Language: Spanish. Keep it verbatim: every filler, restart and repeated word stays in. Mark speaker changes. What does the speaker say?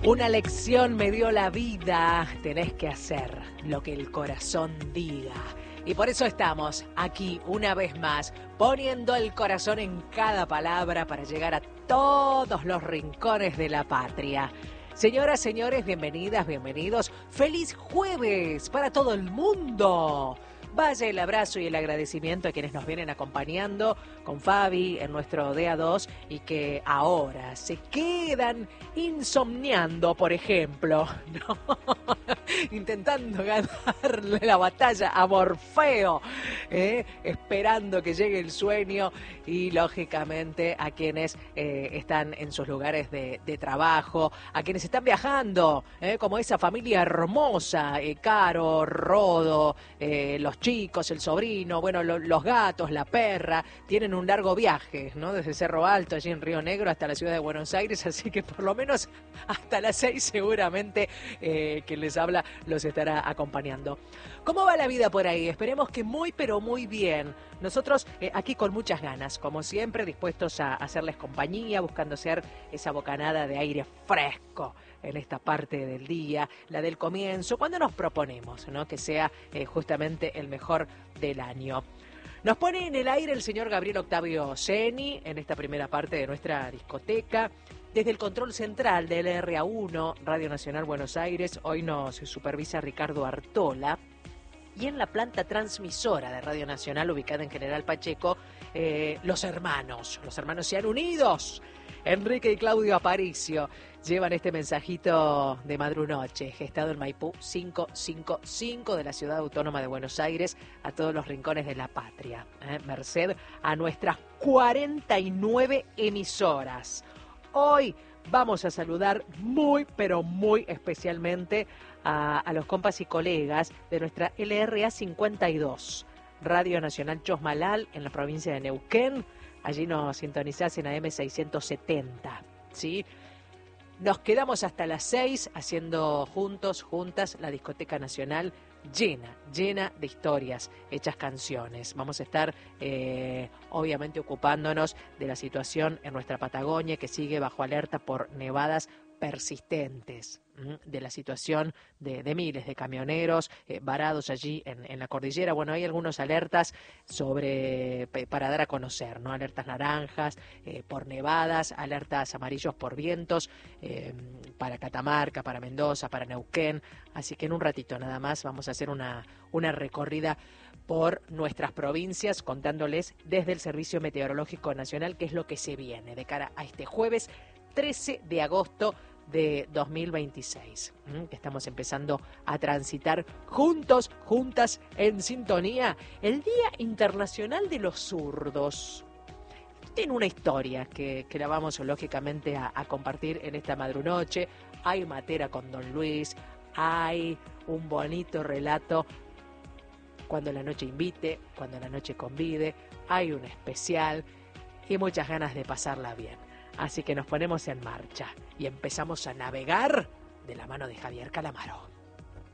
Speaker 1: Una lección me dio la vida, tenés que hacer lo que el corazón diga. Y por eso estamos aquí una vez más, poniendo el corazón en cada palabra para llegar a todos los rincones de la patria. Señoras, señores, bienvenidas, bienvenidos. ¡Feliz jueves para todo el mundo! Vaya el abrazo y el agradecimiento a quienes nos vienen acompañando con Fabi en nuestro D A dos y que ahora se quedan insomniando, por ejemplo, ¿no? Intentando ganarle la batalla a Morfeo, ¿eh? Esperando que llegue el sueño y, lógicamente, a quienes eh, están en sus lugares de, de trabajo, a quienes están viajando, ¿eh? Como esa familia hermosa, eh, Caro, Rodo, eh, los chicos, el sobrino, bueno, lo, los gatos, la perra, tienen un largo viaje, ¿no? Desde Cerro Alto, allí en Río Negro, hasta la ciudad de Buenos Aires, así que por lo menos hasta las seis seguramente eh, quien les habla los estará acompañando. ¿Cómo va la vida por ahí? Esperemos que muy, pero muy bien. Nosotros eh, aquí con muchas ganas, como siempre, dispuestos a hacerles compañía, buscando ser esa bocanada de aire fresco en esta parte del día, la del comienzo, cuando nos proponemos, ¿no? Que sea eh, justamente el mejor del año. Nos pone en el aire el señor Gabriel Octavio Ceni en esta primera parte de nuestra discoteca. Desde el control central de L R A uno, Radio Nacional Buenos Aires, hoy nos supervisa Ricardo Artola. Y en la planta transmisora de Radio Nacional, ubicada en General Pacheco, eh, los hermanos, los hermanos se han unidos. Enrique y Claudio Aparicio llevan este mensajito de Madrunoche, gestado en Maipú quinientos cincuenta y cinco de la Ciudad Autónoma de Buenos Aires, a todos los rincones de la patria, ¿eh? Merced a nuestras cuarenta y nueve emisoras. Hoy vamos a saludar muy, pero muy especialmente a, a los compas y colegas de nuestra L R A cincuenta y dos, Radio Nacional Chosmalal, en la provincia de Neuquén. Allí nos sintonizás en A M seiscientos setenta, ¿sí? Nos quedamos hasta las seis haciendo juntos, juntas, la discoteca nacional llena, llena de historias, hechas canciones. Vamos a estar, eh, obviamente, ocupándonos de la situación en nuestra Patagonia, que sigue bajo alerta por nevadas persistentes, ¿m? De la situación de, de miles de camioneros eh, varados allí en, en la cordillera. Bueno, hay algunas alertas sobre para dar a conocer, ¿no? Alertas naranjas eh, por nevadas, alertas amarillos por vientos eh, para Catamarca, para Mendoza, para Neuquén. Así que en un ratito nada más vamos a hacer una, una recorrida por nuestras provincias, contándoles desde el Servicio Meteorológico Nacional qué es lo que se viene de cara a este jueves trece de agosto de dos mil veintiséis, que estamos empezando a transitar juntos, juntas, en sintonía, el Día Internacional de los Zurdos. Tiene una historia que, que la vamos lógicamente a, a compartir en esta madrunoche. Hay matera con Don Luis, hay un bonito relato cuando la noche invite, cuando la noche convide, hay un especial y muchas ganas de pasarla bien. Así que nos ponemos en marcha y empezamos a navegar de la mano de Javier Calamaro.